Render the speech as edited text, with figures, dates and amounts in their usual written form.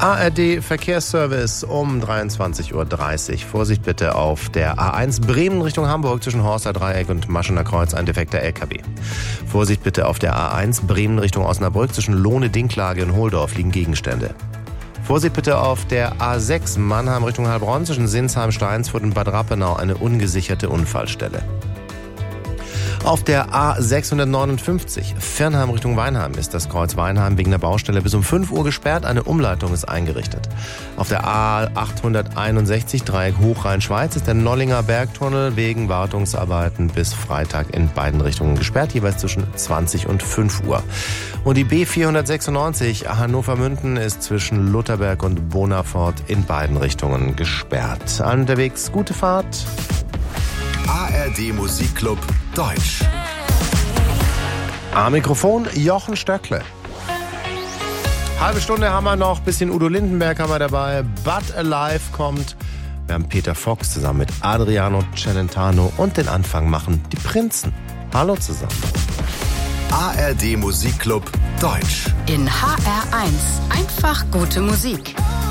ARD Verkehrsservice um 23.30 Uhr. Vorsicht bitte auf der A1 Bremen Richtung Hamburg zwischen Horster Dreieck und Maschener Kreuz, ein defekter LKW. Vorsicht bitte auf der A1 Bremen Richtung Osnabrück zwischen Lohne-Dinklage und Holdorf liegen Gegenstände. Vorsicht bitte auf der A6 Mannheim Richtung Heilbronn zwischen Sinsheim, Steinsfurt und Bad Rappenau, eine ungesicherte Unfallstelle. Auf der A659 Viernheim Richtung Weinheim ist das Kreuz Weinheim wegen der Baustelle bis um 5 Uhr gesperrt. Eine Umleitung ist eingerichtet. Auf der A861 Dreieck Hochrhein-Schweiz ist der Nollinger Bergtunnel wegen Wartungsarbeiten bis Freitag in beiden Richtungen gesperrt, jeweils zwischen 20 und 5 Uhr. Und die B496 Hannover-Münden ist zwischen Lutherberg und Bonafort in beiden Richtungen gesperrt. Unterwegs gute Fahrt. ARD Musikclub Deutsch. Am Mikrofon Jochen Stöckle. Halbe Stunde haben wir noch, bisschen Udo Lindenberg haben wir dabei. But Alive kommt. Wir haben Peter Fox zusammen mit Adriano Celentano und den Anfang machen die Prinzen. Hallo zusammen. ARD Musikclub Deutsch. In HR1 einfach gute Musik.